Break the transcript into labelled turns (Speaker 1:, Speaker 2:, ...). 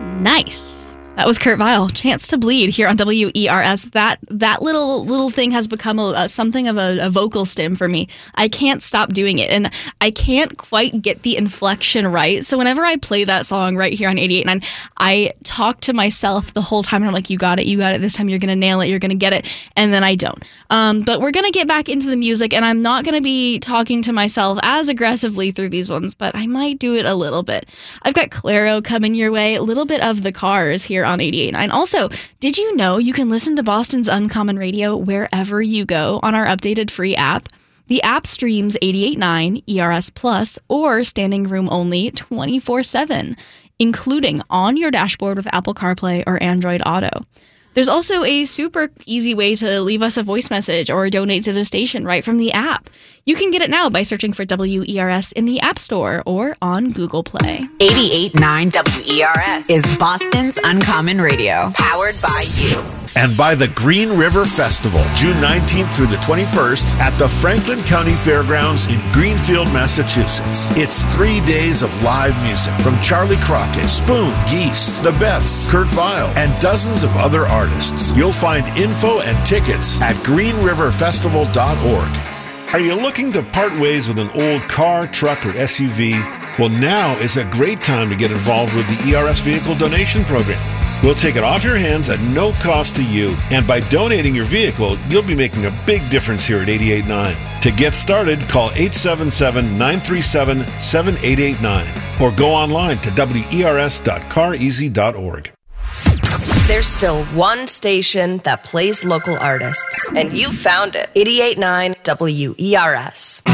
Speaker 1: Nice. That was Kurt Vile, Chance to Bleed here on WERS. That little thing has become something of a vocal stim for me. I can't stop doing it, and I can't quite get the inflection right. So whenever I play that song right here on 88.9, I talk to myself the whole time, and I'm like, you got it, this time you're going to nail it, you're going to get it, and then I don't. But we're going to get back into the music, and I'm not going to be talking to myself as aggressively through these ones, but I might do it a little bit. I've got Clairo coming your way, a little bit of The Cars here on 88.9. Also, did you know you can listen to Boston's Uncommon Radio wherever you go on our updated free app? The app streams 88.9, ERS Plus, or Standing Room Only 24/7, including on your dashboard with Apple CarPlay or Android Auto. There's also a super easy way to leave us a voice message or donate to the station right from the app. You can get it now by searching for WERS in the App Store or on Google Play.
Speaker 2: 88.9 WERS is Boston's Uncommon Radio, powered by you.
Speaker 3: And by the Green River Festival, June 19th through the 21st at the Franklin County Fairgrounds in Greenfield, Massachusetts. It's 3 days of live music from Charlie Crockett, Spoon, Geese, The Beths, Kurt Vile, and dozens of other artists. You'll find info and tickets at greenriverfestival.org. Are you looking to part ways with an old car, truck, or SUV? Well, now is a great time to get involved with the ERS Vehicle Donation Program. We'll take it off your hands at no cost to you. And by donating your vehicle, you'll be making a big difference here at 88.9. To get started, call 877-937-7889 or go online to wers.careasy.org.
Speaker 4: There's still one station that plays local artists, and you found it. 88.9 WERS.